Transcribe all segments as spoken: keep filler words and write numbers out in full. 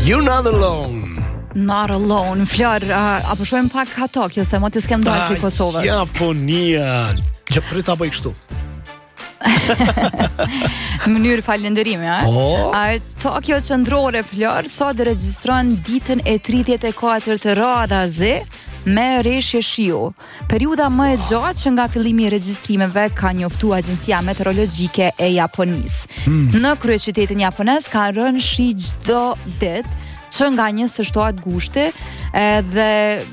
You're not alone. Not alone. Flor, uh, apo shohim pak ka Tokyo, se mo të s'kem dalë për Kosovës. Japonia. Gjëprit apo i kështu? Në mënyrë falënderimi, a? Oh. A, Tokyo qendrore, Flor, sot regjistron ditën e tridhjetë e katërt të radhazi me reshje shiu. Periudha më e gjatë që nga fillimi i regjistrimeve ka njoftuar Agjencia Meteorologjike e Japonisë. Mm. Në kryeqytetin japonez ka rënë shi çdo ditë, që nga njëzet e shtatë gushti, edhe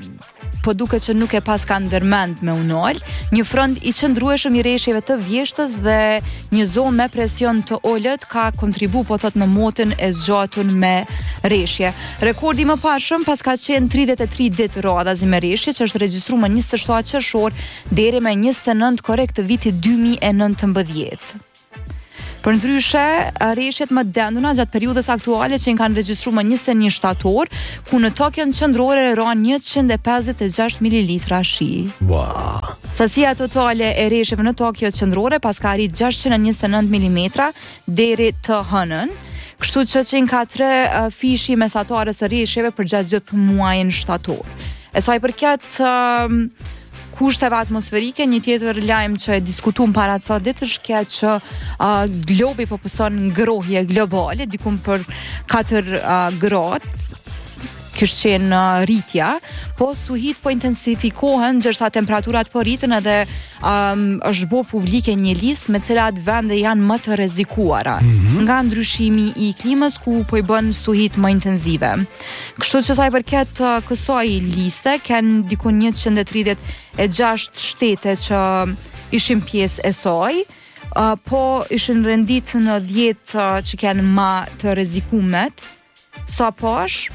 po duket që nuk e pas ka ndërmend me unol, një front i qëndrueshëm i reshjeve të vjeshtës dhe një zonë me presion të ulët ka kontribu, po thot, në motën e zgjatun me reshje. Rekordi më parshëm pas ka qenë tridhjetë e tre ditë radhazi me reshje, që është regjistruar më njëzet e shtatë qershor deri me njëzet e nëntë korrekt të vitit dy mijë e nëntëmbëdhjetë. Për ndryshe, reshjet më denduna gjatë periudhës aktuale që kanë regjistruar më njëzet e një shtator, ku në Tokion qendrore ran njëqind e pesëdhjetë e gjashtë mililitra shi. Wow. Sasia totale e reshjeve në Tokio qendrore pas ka arrit gjashtëqind e njëzet e nëntë milimetra deri të hënën. Kështu që qenë ka tre uh, fishi mesatare së reshjeve për gjatë gjithë muajin shtator. E sa i përket uh, kushteve atmosferike, një tjetër lajm që e diskutuam para çfarë ditësh ka që uh, globi po pëson ngrohje globale, diku për katër uh, gradë kishte qenë uh, rritja, po stuhit po intensifikohen, ndërsa temperaturat po rriten edhe um, është bo publike një listë me cilat vende janë më të rrezikuara mm-hmm. nga ndryshimi i klimës, ku po i bën stuhit më intenzive. Kështu që sa i përket uh, kësaj liste, kanë diku njëqind e tridhjetë e gjashtë shtete që ishin pjesë e saj, uh, po ishin rendit në dhjetë uh, që kanë më të rrezikumet, sa posh.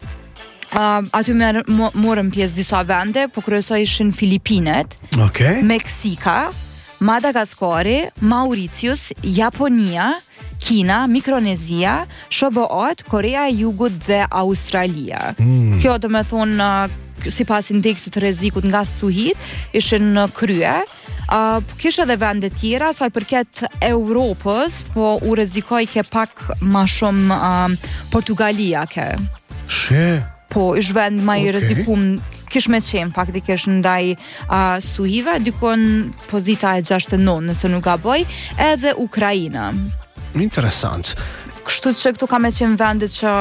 Uh, aty merë, morën pjesë disa vende, po kryesoj ishin Filipinet, okay. Meksika, Madagaskari, Mauritius, Japonia, Kina, Mikronezia, S B A, Korea e Jugut dhe Australia. Mm. Kjo do me thonë, uh, si pas indeksit të rrezikut nga stuhit, ishin në krye. Uh, Kishte edhe vende tjera, sa i përket Europës, po u rrezikoi ke pak ma shumë uh, Portugalia ke. She. Po, ish vend ma i okay. rrezikum, kish me qenë faktikisht ndaj uh, stuhive, dikon pozita e gjashtëdhjetë e nëntë, nëse nuk gaboj, edhe Ukraina. Interesant. Kështu që këtu ka me qenë vendet që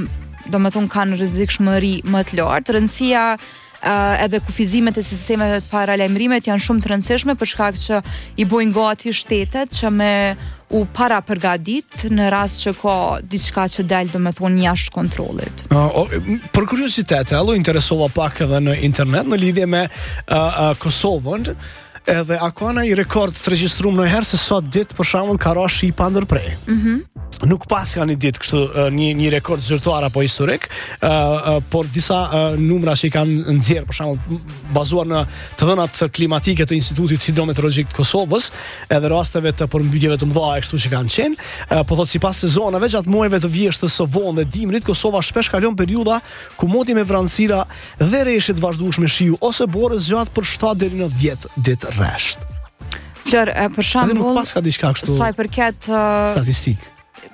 do me thonë kanë rrezikshmëri më të lartë. Rëndësia uh, edhe kufizimet e sistemeve të paralajmërimit janë shumë të rëndësishme për shkak që i bojnë gati shtetet që me u para përgadit në rast që ka diçka që del do me thonë jashtë kontrollit. Uh, uh, për kuriozitet, allo interesova pak edhe në internet në lidhje me uh, uh, Kosovën, edhe a ka një rekord të regjistruar në herë se sot ditë për shembull ka rënë shi pa ndërprej. Mhm. Nuk pas ka një ditë kështu një një rekord zyrtar apo historik, uh, uh, por disa uh, numra që i kanë nxjerr për shembull bazuar në të dhënat klimatike të Institutit Hidrometeorologjik të Kosovës, edhe rasteve të përmbytjeve të mëdha kështu që kanë qenë, uh, po thotë sipas sezonave gjatë muajve të vjeshtës së vonë dhe dimrit, Kosova shpesh kalon periudha ku moti me vranësira dhe reshje të vazhdueshme shiu ose borë zgjat për shtatë deri në dhjetë ditë rresht. Flor, për shembull, nuk pas ka diçka kështu. Sa i përket uh, statistik.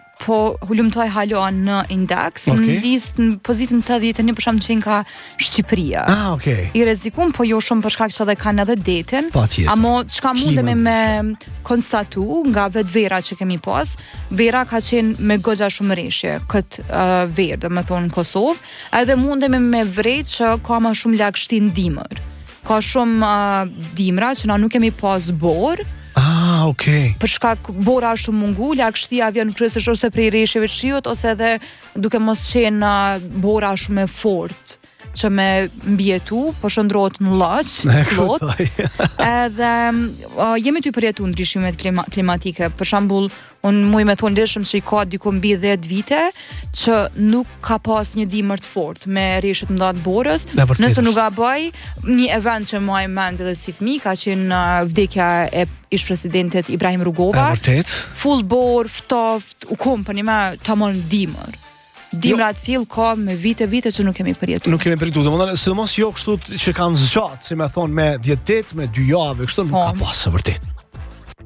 Po hulumtoj halon në indeks, okay. në listë në pozitën të dhjetë e një për shembull që ka Shqipëria. Ah, okay. I rrezikum, po jo shumë për shkak që edhe kanë edhe detin. Amo çka mundemi me konstatu nga vetë vera që kemi pas, vera ka qenë me goxha shumë reshje kët uh, verë, do të thonë në Kosovë, edhe mundemi me vret që ka më shumë lagështi në dimër. Ka shumë uh, dimra që na nuk kemi pas borë. Ah, okay. Për shkak bora është mungu, lagështia vjen kryesisht ose prej reshjeve të shiut ose edhe duke mos qenë bora shumë e fortë që me mbjetu, po shndrohet në llaç, plot. Edhe uh, jemi ty përjetu ndryshimet klima, klimatike. Për shembull, unë muj me thonë lëshëm që i ka diku mbi dhjetë vite që nuk ka pas një dimër të fortë me reshjet mëdha të borës. Nëse nuk gaboj, një event që më e mend edhe si fëmijë ka qenë uh, vdekja e ish presidentit Ibrahim Rugova. Full bor, ftoft, u kompani me tamam dimër. Dimra të cilë ka me vite vite që nuk kemi përjetuar. Nuk kemi përjetuar. Domethënë, sidomos jo kështu që kanë zgjat, si më thon me dhjetë ditë, me dy javë, kështu nuk ka pasë vërtet.